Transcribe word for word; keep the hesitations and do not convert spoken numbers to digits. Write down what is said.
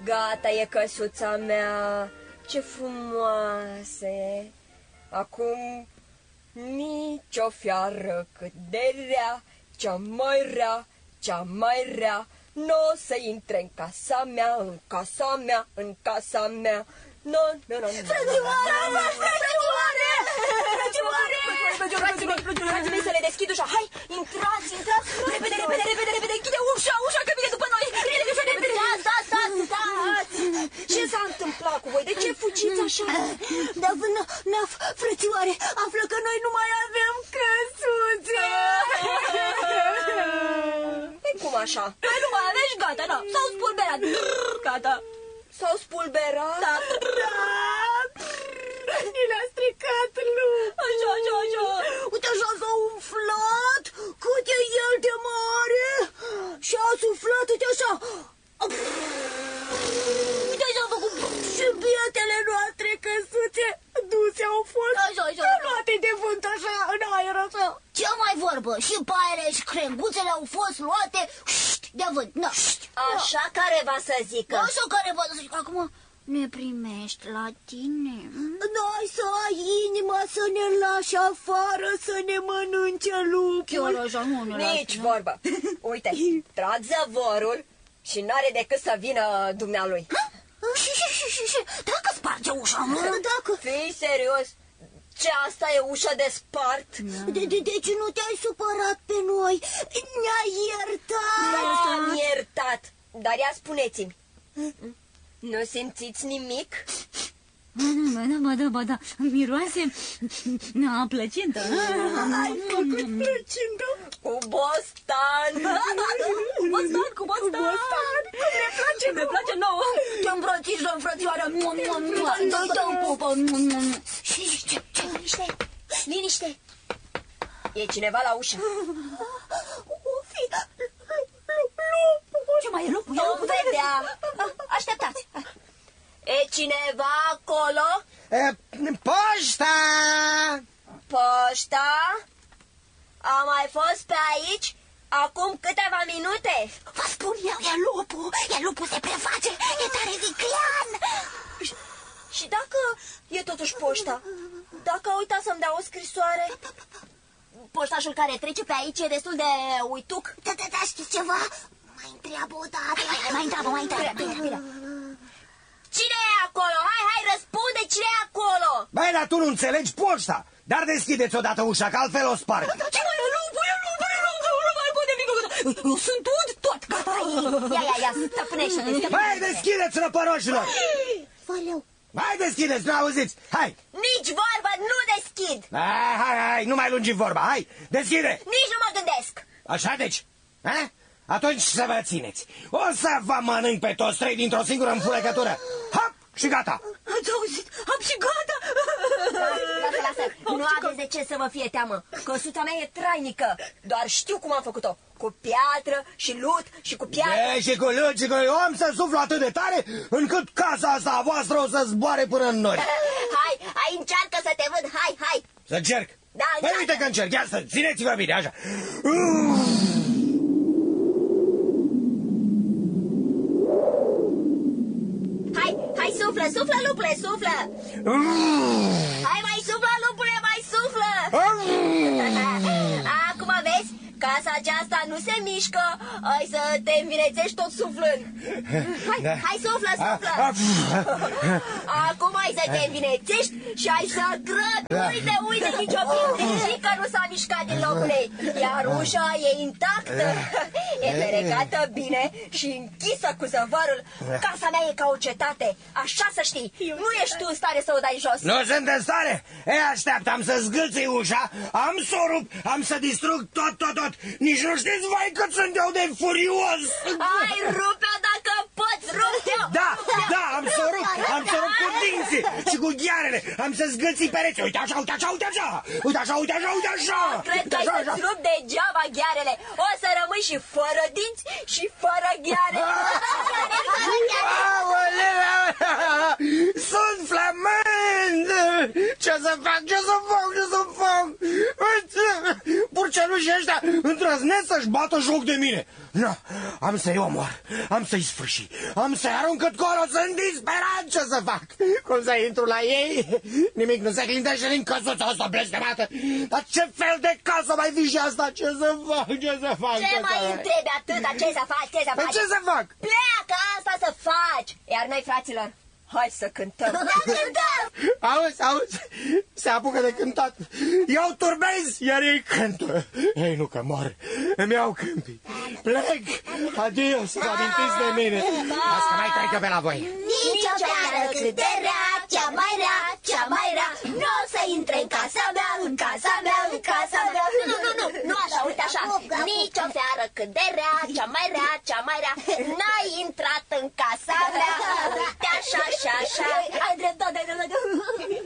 Gata e căsuța mea, ce frumoasă e. Acum nici o fiară cât de rea, cea mai rea, cea mai rea, n-o să intre în casa mea, în casa mea, în casa mea. No, no, no, no. Frățioare! Frățioare! Frățioare! Frații mei, frații mei, să le deschid ușa. Hai, intrați, intrați. Repede, repede, repede, repede. Închide ușa, ușa, că vine după noi. Repede, repede, repede. Da, da, da, stați! Ce s-a întâmplat cu voi? De ce fugiți așa? Da, Naf, frățioare, află că noi nu mai avem căsuță. Păi cum așa? Păi nu mai aveți, gata, da. S-au spulberat. Gata. S-au spulberat? Da. Ni le-a stricat lup. Așa, așa, așa. Uite așa s-a umflat. Cât e el de mare. Și a suflat, uite așa. Uite așa a făcut. Și bietele noastre căsuțe duse au fost. Așa, așa. Luate de vânt așa, în aer așa. Ce mai vorbă? Și paiele și crenguțele au fost luate de vânt. Da. Așa care va să zică. Așa care va să zică. Acum ne primești la tine. N-ai să ai inima să ne lași afară, să ne mănânce lupul. Chiar așa, nu ne lași. Nici vorbă. Uite, trag zăvorul și n-are decât să vină dumnealui. Și, și, și, și, și, dacă sparge ușa, nu? Dacă... Fii serios? Ce, asta e ușa de spart? De, de, deci nu te-ai supărat pe noi? Ne-ai iertat? M-am iertat. Dar ia spuneți-mi, nu simțiți nimic? Ba da, ba da, ba da, miroase a plăcintă. Ai făcut plăcintă? Cu bostan. Cu bostan, cu bostan. Cum ne place, ne place nouă. Te îmbrățișăm, frățioară. Dă-i dă o pupă. Și ce, ce? Liniște, liniște. E cineva la ușă. O fi lupul. Ce mai e lupul? Nu vedea. Așteptați. E cineva acolo? E, poșta! Poșta? A mai fost pe aici acum câteva minute. Vă spun eu, e lupul. E lupul, se preface. E tare viclean. Și, și dacă e totuși poșta? Dacă a uitat să-mi dea o scrisoare? Poștașul care trece pe aici e destul de uituc. Da, da, da, știți ceva? Mai întreabă o dată. Mai întreabă, mai întreabă. Bine, bine. Cine e acolo? Hai, hai, răspunde, cine e acolo? Băi, dar tu nu înțelegi poșta. Dar deschideți odată ușa, că altfel o sparg. Ce mai e lupul? E lupul, e lupul, nu mai poate nimic. Eu sunt ud tot, gata. Ia, ia, ia, stăpânește-te. Băi, deschideți, răpăroșilor. Valeu. Hai, deschideți, nu auziți, hai. Nici vorba, nu deschid. Hai, hai, hai, nu mai lungi vorba, hai, deschide. Nici nu mă gândesc. Așa deci, ha? Atunci să vă țineți. O să vă mănânc pe toți trei dintr-o singură înfurăcătură. Hop, și gata. Ați auzit? Am și gata. Lasă, lasă, nu aveți de ce să vă fie teamă. Căsuța mea e trainică. Doar știu cum am făcut-o. Cu piatră și lut și cu piatră. E, și cu lut și cu... Eu am să suflu atât de tare încât casa asta a voastră o să zboare până în nori. Hai, hai, încearcă să te văd, hai, hai. Să încerc? Da, păi încearcă. uite că încerc, ia să țineți-vă bine, așa. Hai, hai, suflă, suflă, lupule, suflă. Hai, mai suflă, lupule, mai suflă. Acum vezi, casa aceasta nu se mișcă. Ai să te învinețești tot suflând. Hai, Da. hai, suflă, suflă. Acum ai să te învinețești și ai să grăbi. Da. Uite, uite, nici o pietrică nu s-a mișcat din locul ei. Iar ușa e intactă. E ferecată bine și închisă cu zăvorul. Casa mea e ca o cetate, așa să știi. Nu ești tu în stare să o dai jos. Nu sunt în stare? E, așteaptă, am să zgâlțui ușa, am să o rup, am să distrug tot, tot, tot. Nici nu știți, vai, cât sunt eu de furios. Ai, rupe-o dacă poți, rupe-o. Da, da, am să o rup, am să o rup cu dinții și cu ghearele. Am să zgâlții pereți. Uite așa, uite așa, uite așa. Uite așa, uite așa, uite așa. Cred că ai să-ți rup degeaba ghearele. O să rămâi și fără dinți și fără gheare. Aoleu, sunt flămând. Ce să fac, ce să fac, ce să fac? Purce mărșălușii ăștia îndrăznesc să-și bată joc de mine. No, am să-i omor, am să-i sfârși, am să-i arunc cât colo, sunt disperat ce să fac. Cum să intru la ei? Nimic nu se clintește din căsuța asta blestemată. Dar ce fel de casă mai fi și asta? Ce să fac, ce să fac? Ce mai întrebi atâta? Ce să faci, ce să faci? Ce să fac? Pleacă, asta să faci! Iar noi, fraților, hai să cântăm! Da, cântăm! Auzi, auzi, se apucă de cântat. Eu turbez, iar ei cântă. Ei, nu că mor, îmi iau câmpii. Plec, adio, să vă amintiți de mine. Las că mai trecă pe la voi. Nici o fiară cât de rea, cea mai rea, cea mai rea, nu o să intre în casa mea, în casa mea, în casa mea. Nu, nu, nu, nu, nu așa, uite așa. Nici o fiară cât de rea, cea mai rea, cea mai rea, n-a intrat în casa mea. Uite așa, așa, așa,